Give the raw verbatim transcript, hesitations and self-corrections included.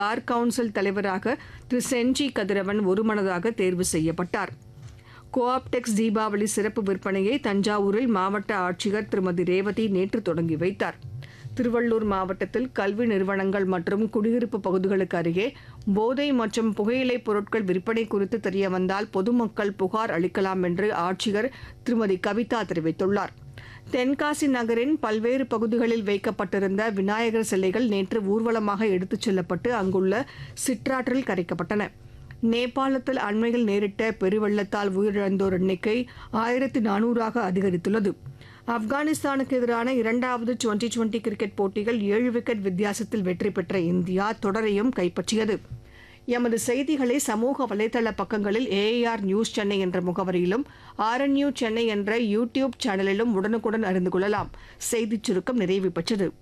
Bar council தலைவராக திரு செஞ்சி கதிரவன் ஒருமனதாக தேர்வு செய்யப்பட்டார். கோஆப்டெக்ஸ் தீபாவளி சிறப்பு விற்பனையை தஞ்சாவூரில் மாவட்ட ஆட்சியர் திருமதி ரேவதி நேற்று தொடங்கி வைத்தார். திருவள்ளூர் மாவட்டத்தில் கல்வி நிறுவனங்கள் மற்றும் குடியிருப்பு பகுதிகளுக்கு அருகே போதை மற்றும் புகையிலைப் பொருட்கள் விற்பனை குறித்து தெரியவந்தால் பொதுமக்கள் புகார் அளிக்கலாம் என்று ஆட்சியர் திருமதி கவிதா தெரிவித்துள்ளார். தென்காசி நகரின் பல்வேறு பகுதிகளில் வைக்கப்பட்டிருந்த விநாயகர் சிலைகள் நேற்று ஊர்வலமாக எடுத்துச் செல்லப்பட்டு அங்குள்ள சிற்றாற்றில் கரைக்கப்பட்டன. நேபாளத்தில் அண்மையில் நேரிட்ட பெருவெள்ளத்தால் உயிரிழந்தோர் எண்ணிக்கை ஆயிரத்து நானூறாக அதிகரித்துள்ளது. ஆப்கானிஸ்தானுக்கு எதிரான இரண்டாவது டுவெண்டி டுவெண்டி கிரிக்கெட் போட்டியில் ஏழு விக்கெட் வித்தியாசத்தில் வெற்றி பெற்ற இந்தியா தொடரையும் கைப்பற்றியது. எமது செய்திகளை சமூக வலைதள பக்கங்களில் ஏஐஆர் நியூஸ் சென்னை என்ற முகவரியிலும் ஆர்என்யூ சென்னை என்ற யூடியூப் சேனலிலும் உடனுக்குடன் அறிந்து கொள்ளலாம். செய்திச் சுருக்கம் நிறைவு பெற்றது.